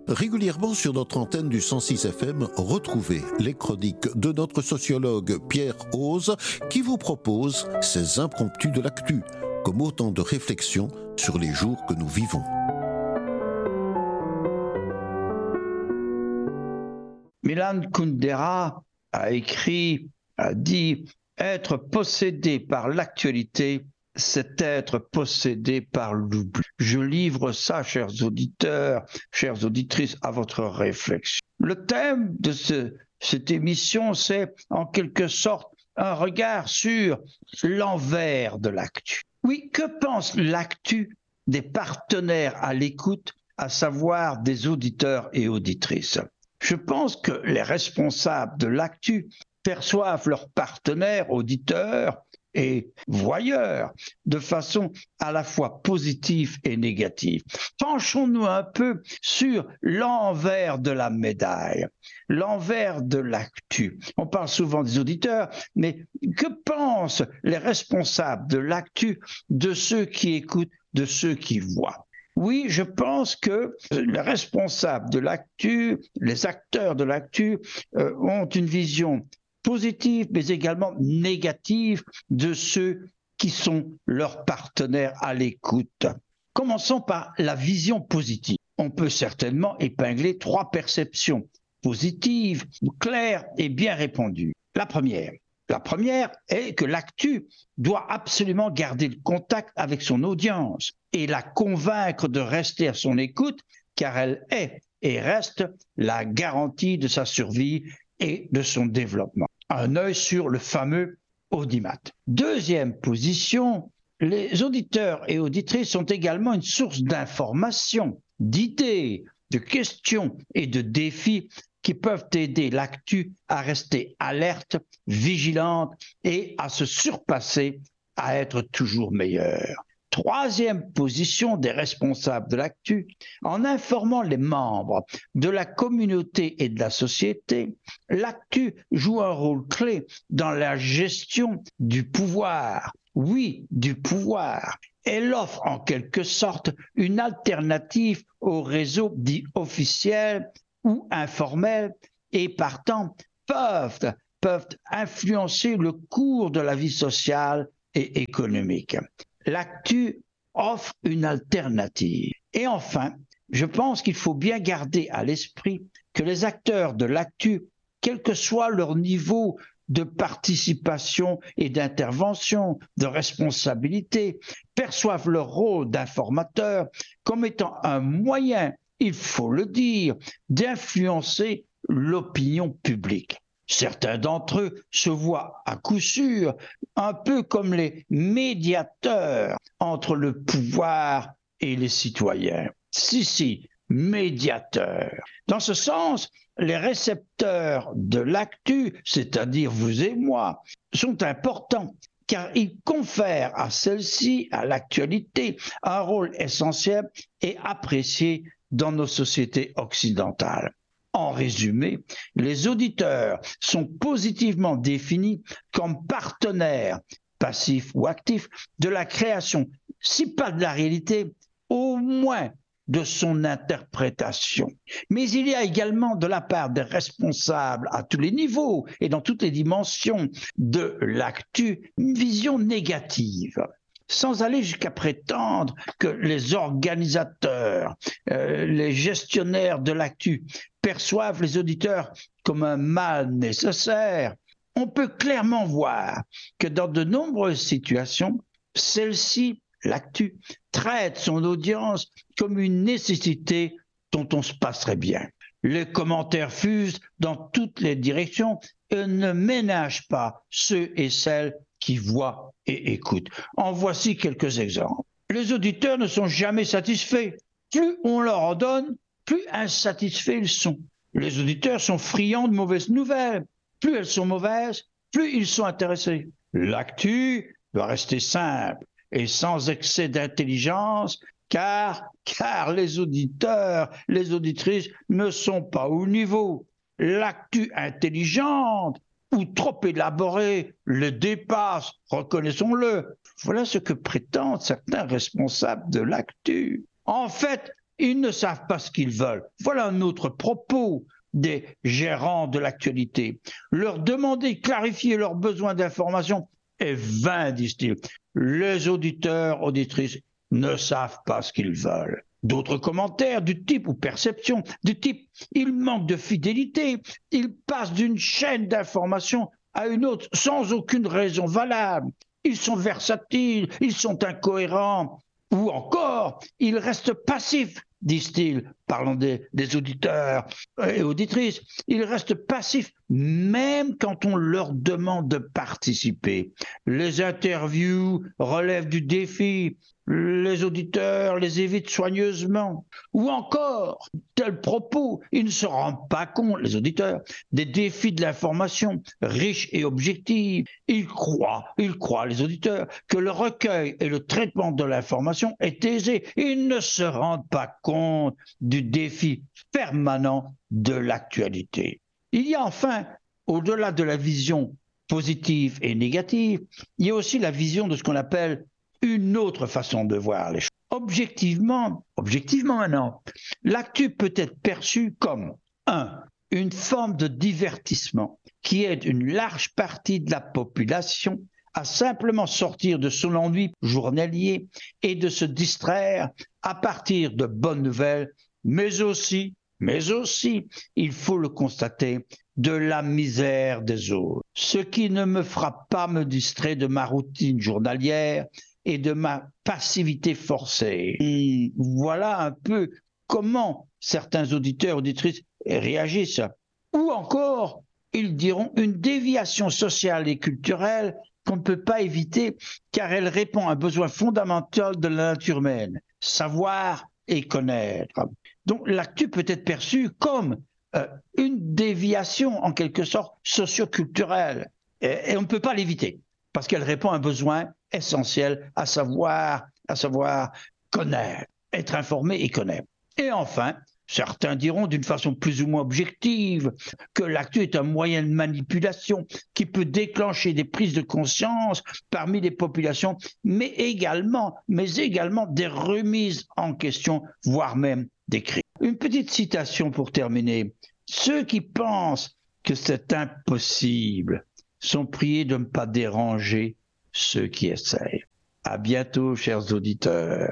Régulièrement sur notre antenne du 106 FM, retrouvez les chroniques de notre sociologue Pierre Ose qui vous propose ses impromptus de l'actu, comme autant de réflexions sur les jours que nous vivons. Milan Kundera a dit « Être possédé par l'actualité, c'est être possédé par l'oubli ». Je livre ça, chers auditeurs, chères auditrices, à votre réflexion. Le thème de cette émission, c'est en quelque sorte un regard sur l'envers de l'actu. Oui, que pense l'actu des partenaires à l'écoute, à savoir des auditeurs et auditrices ? Je pense que les responsables de l'actu perçoivent leurs partenaires, auditeurs et voyeurs de façon à la fois positive et négative. Penchons-nous un peu sur l'envers de la médaille, l'envers de l'actu. On parle souvent des auditeurs, mais que pensent les responsables de l'actu de ceux qui écoutent, de ceux qui voient ? Oui, je pense que les responsables de l'actu, les acteurs de l'actu ont une vision positive, mais également négative de ceux qui sont leurs partenaires à l'écoute. Commençons par la vision positive. On peut certainement épingler 3 perceptions positives, claires et bien répandues. La première est que l'actu doit absolument garder le contact avec son audience et la convaincre de rester à son écoute, car elle est et reste la garantie de sa survie et de son développement. Un œil sur le fameux audimat. Deuxième position, les auditeurs et auditrices sont également une source d'informations, d'idées, de questions et de défis qui peuvent aider l'actu à rester alerte, vigilante et à se surpasser, à être toujours meilleure. Troisième position des responsables de l'actu, en informant les membres de la communauté et de la société, l'actu joue un rôle clé dans la gestion du pouvoir. Oui, du pouvoir. Elle offre en quelque sorte une alternative aux réseaux dits officiels ou informels et partant peuvent influencer le cours de la vie sociale et économique. L'actu offre une alternative. Et enfin, je pense qu'il faut bien garder à l'esprit que les acteurs de l'actu, quel que soit leur niveau de participation et d'intervention, de responsabilité, perçoivent leur rôle d'informateur comme étant un moyen, il faut le dire, d'influencer l'opinion publique. Certains d'entre eux se voient à coup sûr un peu comme les médiateurs entre le pouvoir et les citoyens. Si, médiateurs. Dans ce sens, les récepteurs de l'actu, c'est-à-dire vous et moi, sont importants car ils confèrent à celle-ci, à l'actualité, un rôle essentiel et apprécié dans nos sociétés occidentales. En résumé, les auditeurs sont positivement définis comme partenaires, passifs ou actifs, de la création, si pas de la réalité, au moins de son interprétation. Mais il y a également de la part des responsables à tous les niveaux et dans toutes les dimensions de l'actu, une vision négative. Sans aller jusqu'à prétendre que les organisateurs, les gestionnaires de l'actu perçoivent les auditeurs comme un mal nécessaire, on peut clairement voir que dans de nombreuses situations, celle-ci, l'actu, traite son audience comme une nécessité dont on se passerait bien. Les commentaires fusent dans toutes les directions et ne ménagent pas ceux et celles qui voient et écoutent. En voici quelques exemples. Les auditeurs ne sont jamais satisfaits. Plus on leur en donne, plus insatisfaits ils sont. Les auditeurs sont friands de mauvaises nouvelles. Plus elles sont mauvaises, plus ils sont intéressés. L'actu doit rester simple et sans excès d'intelligence, car les auditeurs, les auditrices ne sont pas au niveau. L'actu intelligente ou trop élaborée le dépasse, reconnaissons-le. Voilà ce que prétendent certains responsables de l'actu. En fait, Ils ne savent pas ce qu'ils veulent. Voilà un autre propos des gérants de l'actualité. Leur demander de clarifier leurs besoins d'information est vain, disent-ils. Les auditeurs, auditrices ne savent pas ce qu'ils veulent. D'autres commentaires du type ou perception du type il manque de fidélité, il passe d'une chaîne d'information à une autre sans aucune raison valable, ils sont versatiles, ils sont incohérents, ou encore ils restent passifs, disent-ils, parlant des auditeurs et auditrices, ils restent passifs même quand on leur demande de participer. Les interviews relèvent du défi, les auditeurs les évitent soigneusement. Ou encore, tel propos, ils ne se rendent pas compte, les auditeurs, des défis de l'information riche et objective. Ils croient, les auditeurs, que le recueil et le traitement de l'information est aisé. Ils ne se rendent pas compte du défi permanent de l'actualité. Il y a enfin, au-delà de la vision positive et négative, il y a aussi la vision de ce qu'on appelle une autre façon de voir les choses. Objectivement maintenant, l'actu peut être perçue comme une forme de divertissement qui aide une large partie de la population à simplement sortir de son ennui journalier et de se distraire à partir de bonnes nouvelles, mais aussi, il faut le constater, de la misère des autres. Ce qui ne me fera pas me distraire de ma routine journalière et de ma passivité forcée. Voilà un peu comment certains auditeurs, auditrices réagissent. Ou encore, ils diront une déviation sociale et culturelle qu'on ne peut pas éviter car elle répond à un besoin fondamental de la nature humaine, savoir et connaître. Donc l'actu peut être perçue comme une déviation en quelque sorte socio-culturelle et on ne peut pas l'éviter parce qu'elle répond à un besoin essentiel, à savoir connaître, être informé et connaître. Et enfin, certains diront d'une façon plus ou moins objective que l'actu est un moyen de manipulation qui peut déclencher des prises de conscience parmi les populations, mais également des remises en question, voire même des crimes. Une petite citation pour terminer. Ceux qui pensent que c'est impossible sont priés de ne pas déranger ceux qui essayent. À bientôt, chers auditeurs.